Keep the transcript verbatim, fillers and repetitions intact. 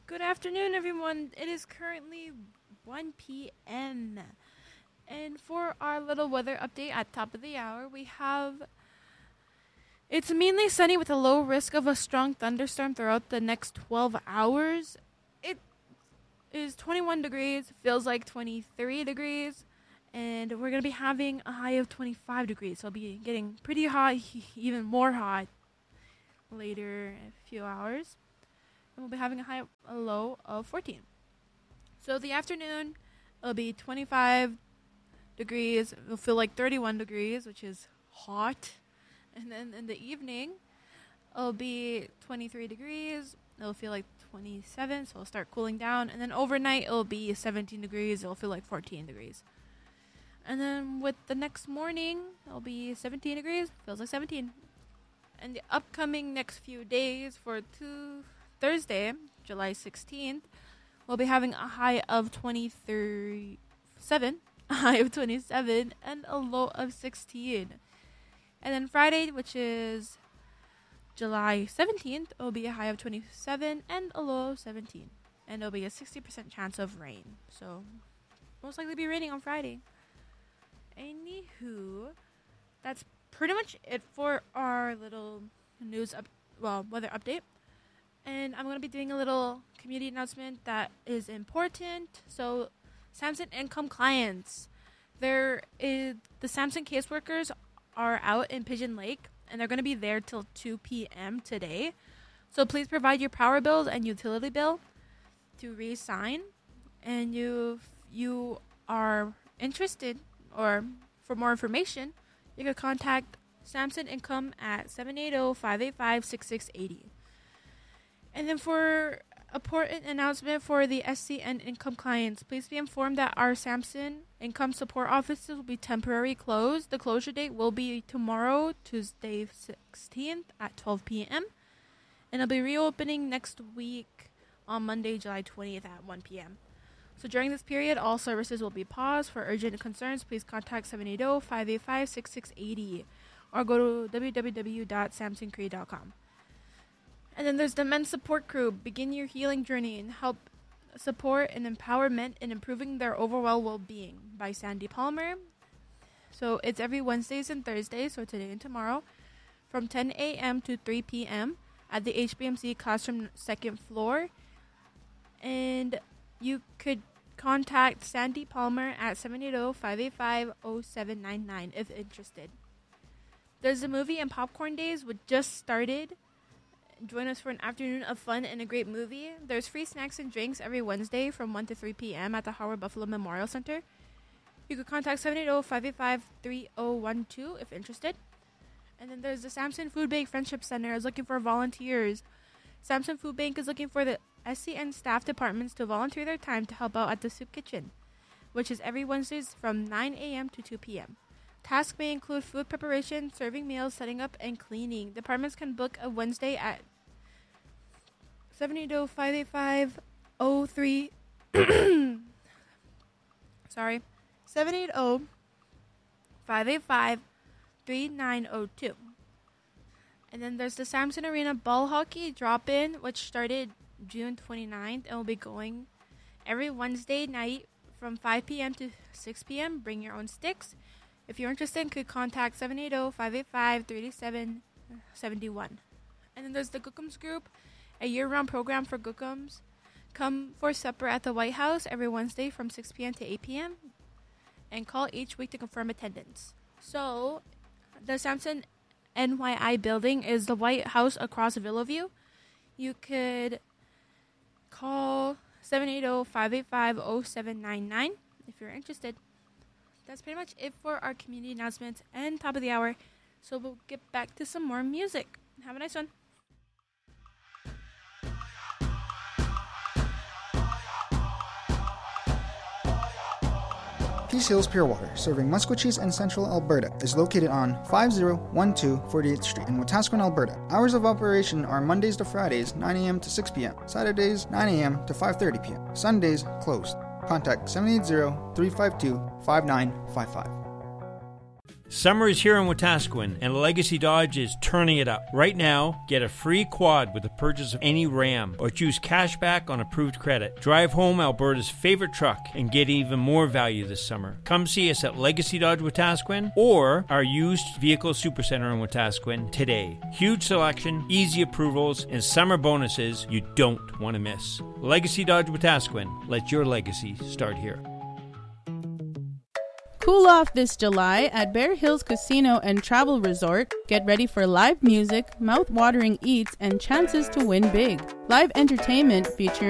Good afternoon, everyone. It is currently one p.m. And for our little weather update at top of the hour, we have... It's mainly sunny with a low risk of a strong thunderstorm throughout the next twelve hours. It is twenty-one degrees, feels like twenty-three degrees, and we're going to be having a high of twenty-five degrees. So it'll be getting pretty hot, even more hot later in a few hours. And we'll be having a high, a low of fourteen. So the afternoon, it'll be twenty-five degrees. It'll feel like thirty-one degrees, which is hot. And then in the evening, it'll be twenty-three degrees. It'll feel like twenty-seven, so it'll start cooling down. And then overnight, it'll be seventeen degrees. It'll feel like fourteen degrees. And then with the next morning, it'll be seventeen degrees. Feels like seventeen. And the upcoming next few days for two, Thursday, July sixteenth, we'll be having a high of twenty-seven, a high of twenty-seven, and a low of sixteen. And then Friday, which is July seventeenth, it will be a high of twenty-seven and a low of seventeen. And it'll be a sixty percent chance of rain. So, most likely be raining on Friday. Anywho, that's pretty much it for our little news, up, well, weather update. And I'm going to be doing a little community announcement that is important. So, Samson Income clients. There is, the Samson caseworkers are out in Pigeon Lake, and they're going to be there till two p.m. today. So please provide your power bills and utility bill to re-sign. And you, you are interested, or for more information, you can contact Samson Income at seven eight zero, five eight five, six six eight zero. And then for important announcement for the S C N Income clients, please be informed that our Samson Income Support offices will be temporarily closed. The closure date will be tomorrow, Tuesday sixteenth at twelve p.m. And it'll be reopening next week on Monday, July twentieth at one p.m. So during this period, all services will be paused. For urgent concerns, please contact seven eight zero, five eight five, six six eight zero or go to w w w dot samson cree dot com. And then there's the Men's Support Crew. Begin your healing journey and help support and empowerment in improving their overall well-being by Sandy Palmer. So it's every Wednesdays and Thursdays, so today and tomorrow, from ten a.m. to three p.m. at the H B M C classroom second floor. And you could contact Sandy Palmer at seven eight zero, five eight five, zero seven nine nine if interested. There's the movie and popcorn days, which just started. Join us for an afternoon of fun and a great movie. There's free snacks and drinks every Wednesday from one to three p.m. at the Howard Buffalo Memorial Center. You could contact seven eight zero, five eight five, three zero one two if interested. And then there's the Samson Food Bank Friendship Center is looking for volunteers. Samson Food Bank is looking for the S C N staff departments to volunteer their time to help out at the soup kitchen, which is every Wednesdays from nine a.m. to two p.m. Tasks may include food preparation, serving meals, setting up, and cleaning. Departments can book a Wednesday at seven eight zero, five eight five, zero three sorry, seven eight zero, five eight five, three nine zero two. And then there's the Samson Arena Ball Hockey Drop-In, which started June twenty-ninth and will be going every Wednesday night from five p.m. to six p.m. Bring your own sticks. If you're interested, could contact seven eight zero, five eight five, three seven seven one. And then there's the Gookums Group, a year-round program for Gookums. Come for supper at the White House every Wednesday from six p.m. to eight p.m. and call each week to confirm attendance. So, the Samson N Y I building is the White House across Villaview. You could call seven eight zero, five eight five, zero seven nine nine if you're interested. That's pretty much it for our community announcements and top of the hour. So we'll get back to some more music. Have a nice one. Peace Hills Pure Water, serving Musqueam and Central Alberta, is located on five zero one two forty-eighth Street in Wetaskiwin, Alberta. Hours of operation are Mondays to Fridays, nine a.m. to six p.m., Saturdays, nine a.m. to five thirty p.m., Sundays, closed. Contact seven eight zero, three five two, five nine five five. Summer is here in Wetaskiwin, and Legacy Dodge is turning it up. Right now, get a free quad with the purchase of any Ram, or choose cashback on approved credit. Drive home Alberta's favorite truck and get even more value this summer. Come see us at Legacy Dodge Wetaskiwin or our used vehicle supercenter in Wetaskiwin today. Huge selection, easy approvals, and summer bonuses you don't want to miss. Legacy Dodge Wetaskiwin. Let your legacy start here. Cool off this July at Bear Hills Casino and Travel Resort. Get ready for live music, mouth-watering eats, and chances to win big. Live entertainment featuring